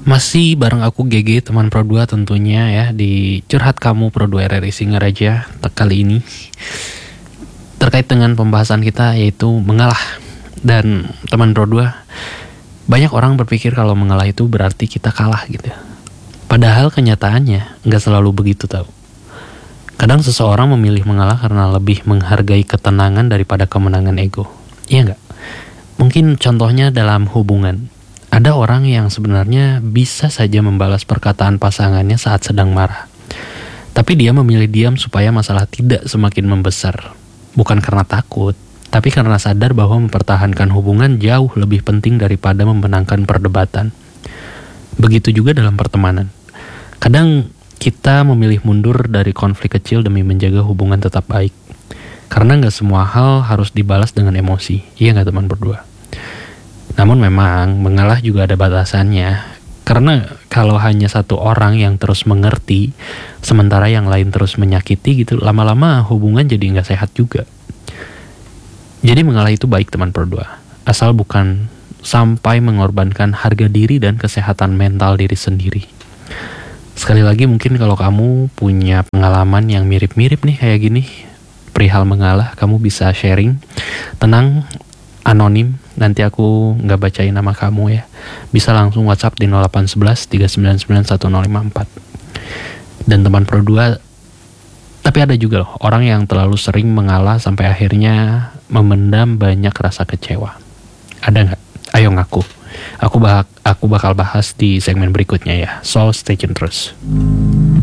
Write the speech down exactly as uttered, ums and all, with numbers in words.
Masih bareng aku G G, teman Pro dua tentunya ya, di Curhat Kamu Pro dua R R I Singaraja kali ini. Terkait dengan pembahasan kita yaitu mengalah. Dan teman Pro dua, banyak orang berpikir kalau mengalah itu berarti kita kalah gitu. Padahal kenyataannya gak selalu begitu tau. Kadang seseorang memilih mengalah karena lebih menghargai ketenangan daripada kemenangan ego. Iya gak? Mungkin contohnya dalam hubungan. Ada orang yang sebenarnya bisa saja membalas perkataan pasangannya saat sedang marah. Tapi dia memilih diam supaya masalah tidak semakin membesar. Bukan karena takut, tapi karena sadar bahwa mempertahankan hubungan jauh lebih penting daripada memenangkan perdebatan. Begitu juga dalam pertemanan. Kadang kita memilih mundur dari konflik kecil demi menjaga hubungan tetap baik. Karena gak semua hal harus dibalas dengan emosi. Iya gak teman berdua? Namun memang mengalah juga ada batasannya. Karena kalau hanya satu orang yang terus mengerti, sementara yang lain terus menyakiti gitu, lama-lama hubungan jadi gak sehat juga. Jadi mengalah itu baik teman berdua, asal bukan sampai mengorbankan harga diri dan kesehatan mental diri sendiri. Sekali lagi mungkin kalau kamu punya pengalaman yang mirip-mirip nih kayak gini, perihal mengalah, kamu bisa sharing. Tenang, anonim, nanti aku gak bacain nama kamu ya. Bisa langsung WhatsApp di nol delapan satu satu tiga sembilan sembilan satu nol lima empat. Dan teman Pro dua, tapi ada juga loh orang yang terlalu sering mengalah sampai akhirnya memendam banyak rasa kecewa. Ada gak? Ayo ngaku. Aku, bah- aku bakal bahas di segmen berikutnya ya. So stay tune terus.